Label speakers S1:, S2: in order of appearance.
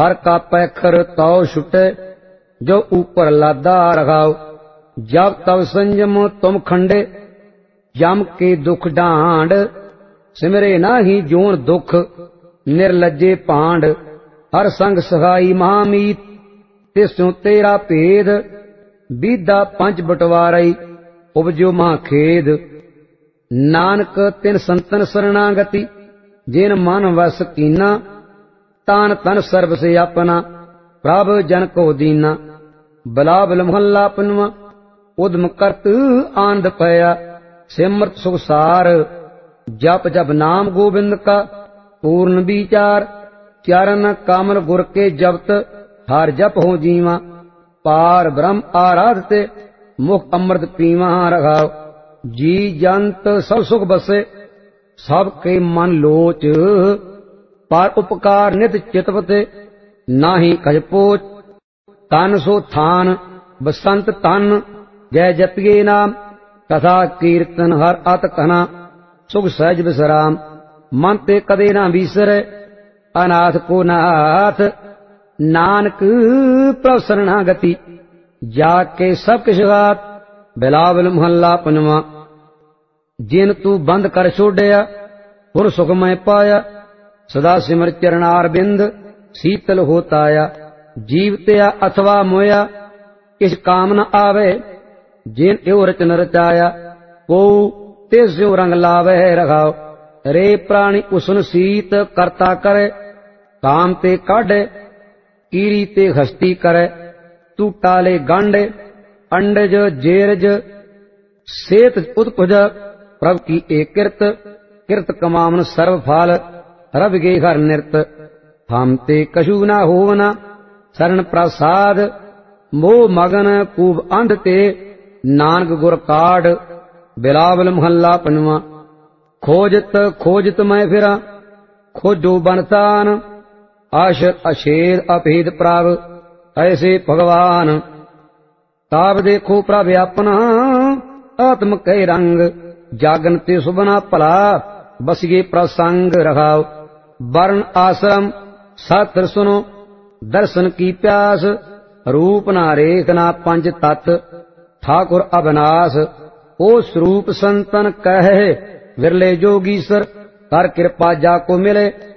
S1: खर का पैखर तौ छुटे, जो ऊपर लादा रखाओ। जब तब संयम तुम खंडे, जम के दुख डांड। सिमरे नाही जोन दुख, निर्लज्जे पांड। हर संग सहाई महामीत, तिस्यों तेरा भेद। बीदा पंच बटवारई, उपजो महाखेद। नानक तिन संतन शरणागति, जिन मन वस कीना। तान तन सर्ब से अपना, प्रभ जन को दीना। बिलावल महला पंजवां। उद्म करत आनंद पया, सिमरत सुख सार। जप जप नाम गोविंद का, पूर्ण विचार। चरण कमल गुर के जपत, हर जप हो जीवा। पार ब्रह्म आराधते, मुख अमृत पीवा रखाओ। जी जंत सब सुख बसे, सब के मन लोच। पर उपकार नित चितवते, नाही कछ पोच। तन सो थान बसंत तन, जय जपिए नाम। कथा कीर्तन हर अत कहना, सुख सहज विश्राम। मन ते कदे ना बीसरे, अनाथ को नाथ। नानक प्रभ शरणागति, जाके सब किश घात। बिलावल महला पंजवां। जिन तू बंद कर छोड़या, पुर सुख मैं पाया। सदा सिमर चरणार बिंद, शीतल होताया। जीवतया अथवा मोया, किस काम न आवे। जिन एव रचन रचाया, को तेस्यो रंग लावे रखाओ। रे प्राणी उसन शीत करता करे, काम ते काढ़े, कीरी ते हस्ती करे। तू टाले गांडे, अंडज जेरज। सेत उत्पुज, प्रभ की एक किरत। किरत कमावन सर्व फाल, रव गे हर निरत। हम ते कछु न होवना, शरण प्रसाद। मोह मगन कूब अंध ते, नानक गुर काढ़। बिलावल महला पंजवां। खोजत खोजत मैं फिरा, खोजो बनतान। आश अछेद अभेद प्रभ, ऐसे भगवान। ताब देखो प्रभ अपना, आत्म के रंग। जागन ते सुबना भला, बसिए प्रसंग रखाओ। वर्ण आश्रम शास्त्र सुनो, दर्शन की प्यास। रूप ना रेखना पंच तत्व, ठाकुर अविनाश। ओ स्वरूप संतन कहे, विरले जोगीसर। कर कृपा जाको मिले,